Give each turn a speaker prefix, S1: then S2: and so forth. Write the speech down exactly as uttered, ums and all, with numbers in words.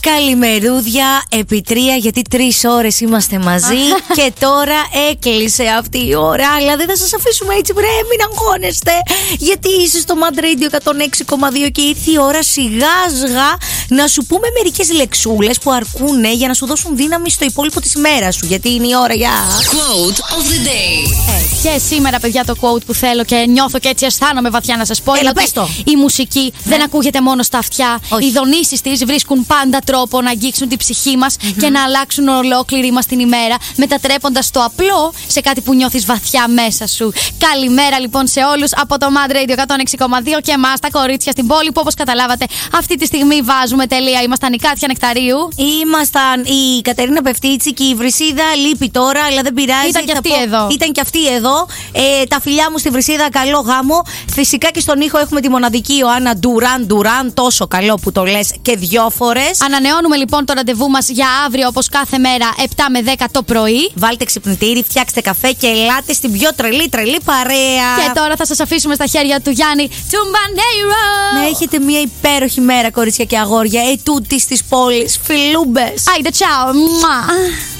S1: Καλημερούδια, επί τρία, γιατί τρεις ώρες είμαστε μαζί και τώρα έκλεισε αυτή η ώρα. Αλλά δεν θα σας αφήσουμε έτσι, βρε, μην αγχώνεστε. Γιατί είσαι στο Mad Radio εκατόν έξι κόμμα δύο και ήρθε η ώρα σιγά-σιγά να σου πούμε μερικές λεξούλες που αρκούνε για να σου δώσουν δύναμη στο υπόλοιπο της ημέρας σου. Γιατί είναι η ώρα για
S2: Quote of the day.
S3: Ε, και σήμερα, παιδιά, το quote που θέλω και νιώθω και έτσι αισθάνομαι βαθιά να σας πω.
S1: Έλα,
S3: είναι
S1: πες το.
S3: ότι η μουσική ναι. δεν ακούγεται μόνο στα αυτιά.
S1: Όχι.
S3: Οι δονήσεις της βρίσκουν πάντα τρόπο να αγγίξουν την ψυχή μας mm-hmm. και να αλλάξουν ολόκληρη μας την ημέρα, μετατρέποντας το απλό σε κάτι που νιώθεις βαθιά μέσα σου. Καλημέρα λοιπόν σε όλους από το Mad Radio εκατόν έξι κόμμα δύο και εμάς τα κορίτσια στην πόλη που, όπως καταλάβατε, αυτή τη στιγμή βάζουμε τελεία. Ήμασταν η Κάτια Νεκταρίου.
S1: Ήμασταν η Κατερίνα Πεφτίτσι και η Βρυσίδα λείπει τώρα, αλλά δεν πειράζει.
S3: Ήταν και αυτή
S1: πω...
S3: εδώ.
S1: Ήταν και αυτή εδώ. Ε, τα φιλιά μου στη Βρυσίδα, καλό γάμο. Φυσικά και στον ήχο έχουμε τη μοναδική Ιωάννα Ντουράν Ντουράν. Τόσο καλό που το λες και δυο φορές.
S3: Ανανεώνουμε λοιπόν το ραντεβού μας για αύριο, όπως κάθε μέρα, επτά με δέκα το πρωί.
S1: Βάλτε ξυπνητήρι, φτιάξτε καφέ και ελάτε στην πιο τρελή τρελή παρέα.
S3: Και τώρα θα σας αφήσουμε στα χέρια του Γιάννη Τσουμπανέιρο.
S1: Να έχετε μια υπέροχη μέρα, κορίτσια και αγόρια, ετούτης της πόλης. Φιλούμπες.
S3: Άιντε, τσάου.